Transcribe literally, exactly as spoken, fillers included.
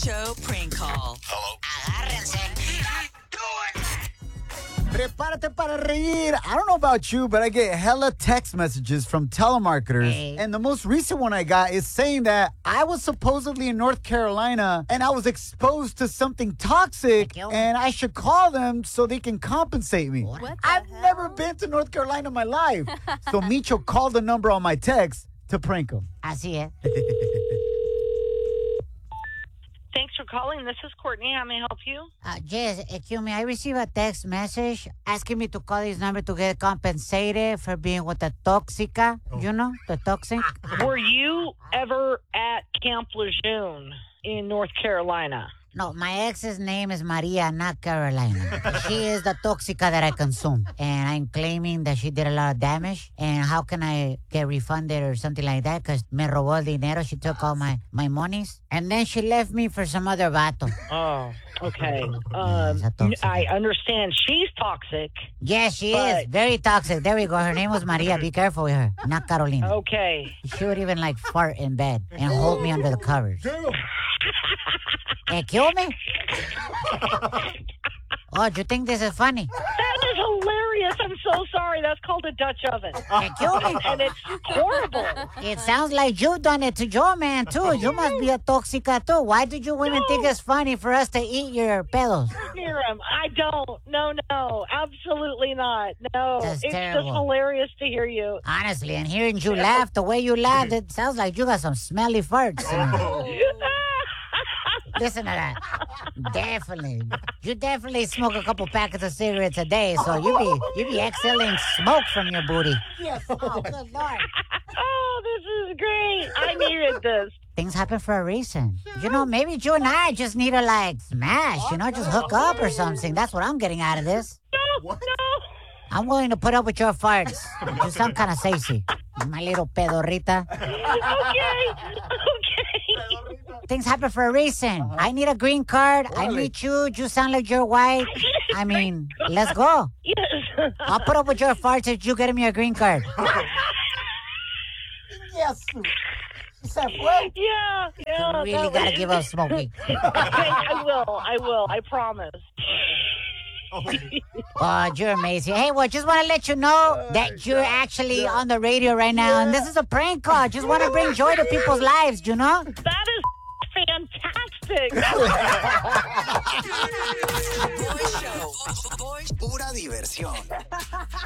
Show prank call. Hello. Agárrense. Prepárate para reír. I don't know about you, but I get hella text messages from telemarketers. Hey. And the most recent one I got is saying that I was supposedly in North Carolina and I was exposed to something toxic Thank you. and I should call them so they can compensate me. What the I've never been to North Carolina in my life. So Micho called the number on my text to prank him. Así es. Thanks for calling. This is Courtney. How may I help you? Uh, yes, excuse me. I received a text message asking me to call this number to get compensated for being with the toxica. You know, the toxic. Were you ever at Camp Lejeune in North Carolina? No, my ex's name is Maria, not Carolina. She is the toxica that I consume. And I'm claiming that she did a lot of damage. And how can I get refunded or something like that? Because me robó el dinero. She took all my, my monies. And then she left me for some other vato. Oh, okay. Yeah, Um, it's a toxic. I understand she's toxic. Yes, she is. But- Very toxic. There we go. Her name was Maria. Be careful with her. Not Carolina. Okay. She would even like fart in bed and hold me under the covers. And kill me? Oh, do you think this is funny? That is hilarious. I'm so sorry. That's called a Dutch oven. And kill me? And it's horrible. It sounds like you done it to your man, too. You must be a toxica, too. Why did you women think it's funny for us to eat your pedos? Miriam, I don't. No, no. Absolutely not. No. That's it's terrible. just hilarious to hear you. Honestly, and hearing you laugh the way you laughed, it sounds like you got some smelly farts. Listen to that. Definitely. You definitely smoke a couple packets of cigarettes a day, so you be you be exhaling smoke from your booty. Yes. Oh, good Lord. Oh, this is great. I needed this. Things happen for a reason. You know, maybe you and I just need to, like, smash, you know, just hook up or something. That's what I'm getting out of this. No, no. I'm willing to put up with your farts. You sound kind of sexy. My little pedorrita. Okay. Okay. Things happen for a reason. I need a green card. I meet you. You sound like you're white. I mean, let's go. Yes. I'll put up with your farts if you get me a green card. Yes. Se fue. Yeah, yeah. You really that gotta was- give up smoking. Okay, I will. I will. I promise. Oh, you're amazing. Hey, well, just want to let you know that you're actually on the radio right now, and this is a prank call. Just want to bring joy to people's lives, you know? That is fantastic. Boy Show. Boy Pura diversión.